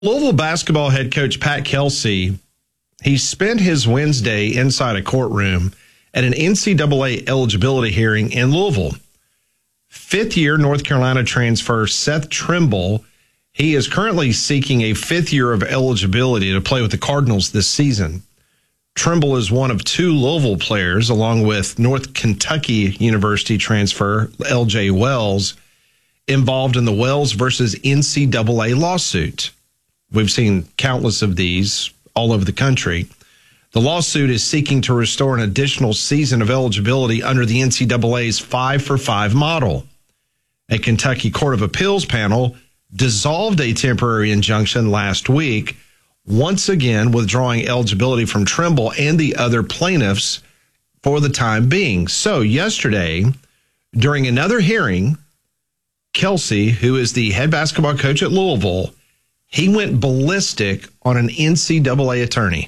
Louisville basketball head coach Pat Kelsey, he spent his Wednesday inside a courtroom at an NCAA eligibility hearing in Louisville. Fifth-year North Carolina transfer Seth Trimble, he is currently seeking a fifth year of eligibility to play with the Cardinals this season. Trimble is one of two Louisville players, along with North Kentucky University transfer L.J. Wells, involved in the Wells versus NCAA lawsuit. We've seen countless of these all over the country. The lawsuit is seeking to restore an additional season of eligibility under the NCAA's 5-for-5 model. A Kentucky Court of Appeals panel dissolved a temporary injunction last week, once again withdrawing eligibility from Trimble and the other plaintiffs for the time being. So yesterday, during another hearing, Kelsey, who is the head basketball coach at Louisville, he went ballistic on an NCAA attorney.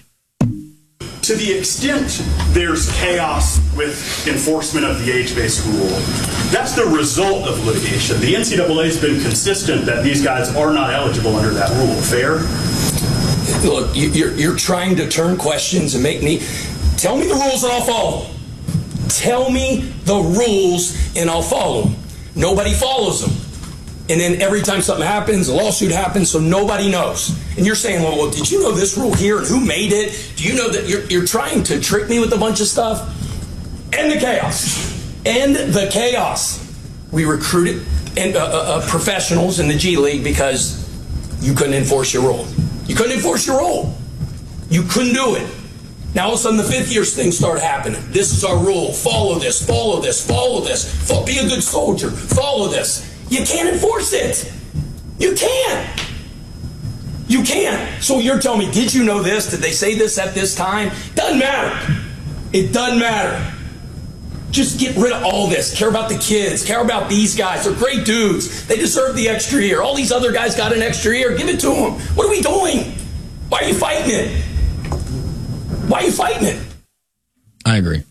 To the extent there's chaos with enforcement of the age-based rule, that's the result of litigation. The NCAA has been consistent that these guys are not eligible under that rule. Fair? Look, you're trying to turn questions and make me... Tell me the rules and I'll follow them. Tell me the rules and I'll follow them. Nobody follows them. And then every time something happens, a lawsuit happens, so nobody knows. And you're saying, well, did you know this rule here and who made it? Do you know that you're trying to trick me with a bunch of stuff? End the chaos. End the chaos. We recruited professionals in the G League because you couldn't enforce your rule. You couldn't enforce your rule. You couldn't do it. Now all of a sudden the fifth year things start happening. This is our rule. Follow this, follow this, follow this. Be a good soldier. Follow this. You can't enforce it. You can't. You can't. So you're telling me, did you know this? Did they say this at this time? Doesn't matter. It doesn't matter. Just get rid of all this. Care about the kids. Care about these guys. They're great dudes. They deserve the extra year. All these other guys got an extra year. Give it to them. What are we doing? Why are you fighting it? Why are you fighting it? I agree.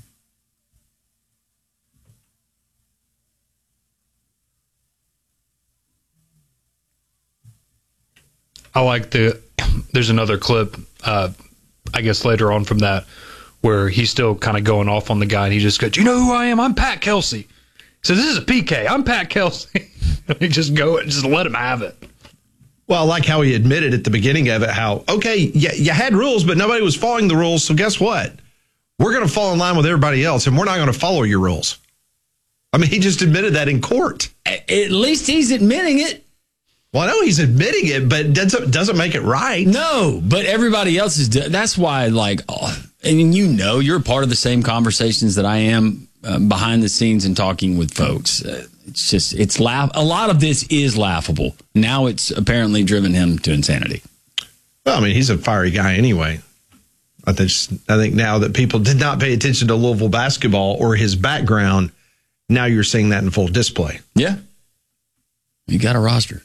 I like there's another clip, I guess later on from that, where he's still kind of going off on the guy, and he just goes, you know who I am? I'm Pat Kelsey. So this is a PK. I'm Pat Kelsey. He just let him have it. Well, I like how he admitted at the beginning of it how, okay, you had rules, but nobody was following the rules, so guess what? We're going to fall in line with everybody else, and we're not going to follow your rules. I mean, he just admitted that in court. At least he's admitting it. Well, I know he's admitting it, but doesn't make it right. No, but everybody else is. That's why, and you're part of the same conversations that I am behind the scenes and talking with folks. A lot of this is laughable. Now it's apparently driven him to insanity. Well, I mean, he's a fiery guy anyway. I think now that people did not pay attention to Louisville basketball or his background, now you're seeing that in full display. Yeah. You got a roster.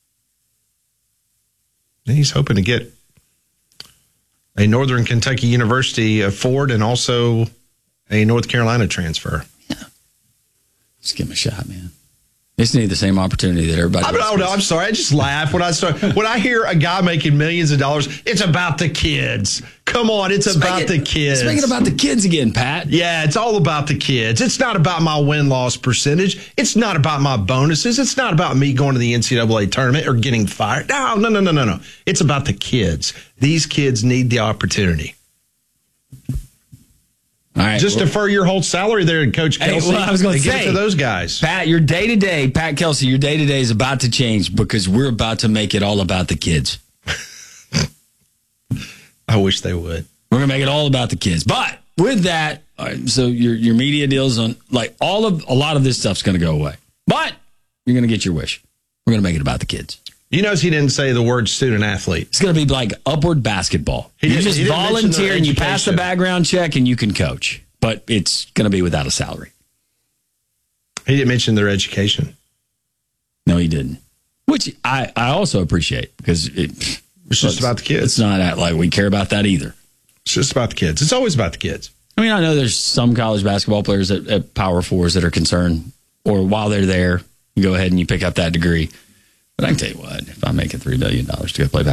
He's hoping to get a Northern Kentucky University forward and also a North Carolina transfer. Yeah. Just give him a shot, man. They just need the same opportunity that everybody else I'm sorry. I just laugh when I hear a guy making millions of dollars. It's about the kids. Come on, it's about the kids. Speaking about the kids again, Pat. Yeah, it's all about the kids. It's not about my win-loss percentage. It's not about my bonuses. It's not about me going to the NCAA tournament or getting fired. No. It's about the kids. These kids need the opportunity. All right, just defer your whole salary there, Coach Kelsey. I was going to say, give it to those guys. Pat, your day-to-day, Pat Kelsey, your day-to-day is about to change because we're about to make it all about the kids. I wish they would. We're going to make it all about the kids. But with that, all right, so your media deals on a lot of this stuff's going to go away. But you're going to get your wish. We're going to make it about the kids. You notice he didn't say the word student athlete. It's going to be like upward basketball. You just volunteer and you pass the background check and you can coach. But it's going to be without a salary. He didn't mention their education. No, he didn't. Which I also appreciate because it's just about the kids. It's not like we care about that either. It's just about the kids. It's always about the kids. I mean, I know there's some college basketball players at Power Fours that are concerned, or while they're there, you go ahead and you pick up that degree. But I can tell you what, if I'm making $3 billion to go play